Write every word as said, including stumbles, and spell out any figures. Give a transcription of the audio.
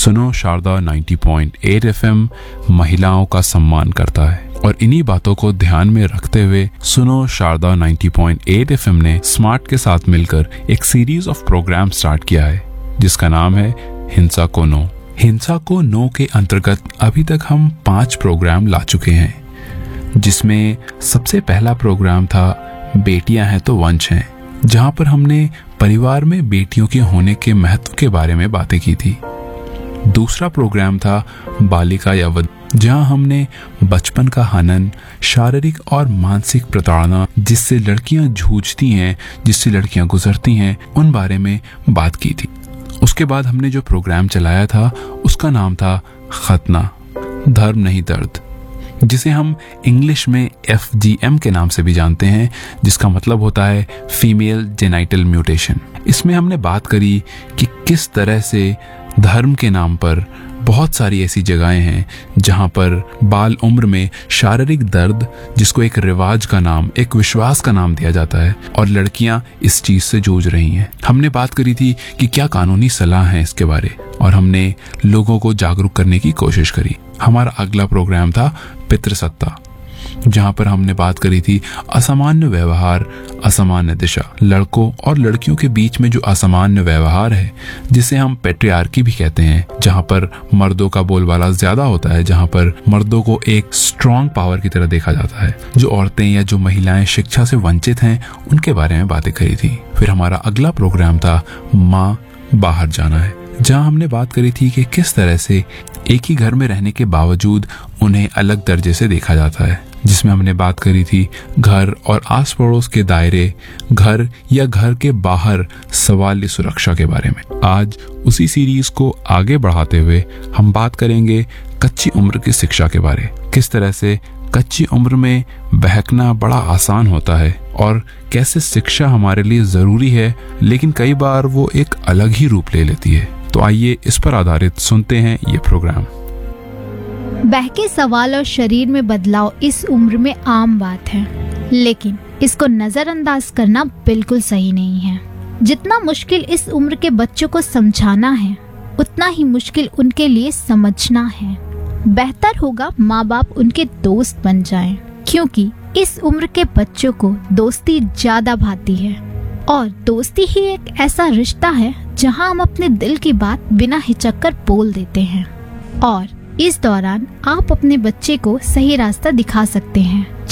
सुनो शारदा नब्बे पॉइंट आठ एफएम महिलाओं का सम्मान करता है और इन्हीं बातों को ध्यान में रखते हुए सुनो शारदा नब्बे पॉइंट आठ एफएम ने स्मार्ट के साथ मिलकर एक सीरीज ऑफ प्रोग्राम स्टार्ट किया है जिसका नाम है हिंसा को नो। हिंसा को नो के अंतर्गत अभी तक हम पांच प्रोग्राम ला चुके हैं, जिसमें सबसे पहला प्रोग्राम था बेटियां हैं तो वंश हैं, जहां पर हमने परिवार में बेटियों के होने के महत्व के बारे में बातें की थी। दूसरा प्रोग्राम था बालिका या वध, जहां हमने बचपन का हनन, शारीरिक और मानसिक प्रताड़ना जिससे लड़कियां जूझती हैं, जिससे लड़कियां गुजरती हैं, उन बारे में बात की थी। उसके बाद हमने जो प्रोग्राम चलाया था उसका नाम था खतना, धर्म नहीं दर्द, जिसे हम इंग्लिश में एफ जी एम के नाम से भी जानते हैं, जिसका मतलब होता है फीमेल जेनाइटल म्यूटेशन। इसमें हमने बात करी कि किस तरह से धर्म के नाम पर बहुत सारी ऐसी जगहें हैं जहां पर बाल उम्र में शारीरिक दर्द, जिसको एक रिवाज का नाम, एक विश्वास का नाम दिया जाता है, और लड़कियां इस चीज से जूझ रही हैं। हमने बात करी थी कि क्या कानूनी सलाह है इसके बारे, और हमने लोगों को जागरूक करने की कोशिश करी। हमारा अगला प्रोग्राम था पितृसत्ता, जहां पर हमने बात करी थी असामान्य व्यवहार, असामान्य दिशा, लड़कों और लड़कियों के बीच में जो असामान्य व्यवहार है, जिसे हम पैट्रियार्की भी कहते हैं, जहां पर मर्दों का बोलबाला ज्यादा होता है, जहां पर मर्दों को एक स्ट्रॉन्ग पावर की तरह देखा जाता है। जो औरतें या जो महिलाएं शिक्षा से वंचित हैं, उनके बारे में बातें करी थी। फिर हमारा अगला प्रोग्राम था माँ बाहर जाना है, जहां हमने बात करी थी कि किस तरह से एक ही घर में रहने के बावजूद उन्हें अलग दर्जे से देखा जाता है, जिसमें हमने बात करी थी घर और आस पड़ोस के दायरे, घर या घर के बाहर सवाल सुरक्षा के बारे में। आज उसी सीरीज को आगे बढ़ाते हुए हम बात करेंगे कच्ची उम्र की शिक्षा के बारे, किस तरह से कच्ची उम्र में बहकना बड़ा आसान होता है और कैसे शिक्षा हमारे लिए जरूरी है, लेकिन कई बार वो एक अलग ही रूप ले लेती है। तो आइए इस पर आधारित सुनते हैं ये प्रोग्राम। बहके सवाल और शरीर में बदलाव इस उम्र में आम बात है, लेकिन इसको नजरअंदाज करना बिल्कुल सही नहीं है। जितना मुश्किल इस उम्र के बच्चों को समझाना है, उतना ही मुश्किल उनके लिए समझना है। बेहतर होगा माँ बाप उनके दोस्त बन जाएं, क्योंकि इस उम्र के बच्चों को दोस्ती ज्यादा भाती है, और दोस्ती ही एक ऐसा रिश्ता है जहाँ हम अपने दिल की बात बिना हिचक कर बोल देते हैं, और इस दौरान आप अपने बच्चे को सही रास्ता दिखा सकते हैं।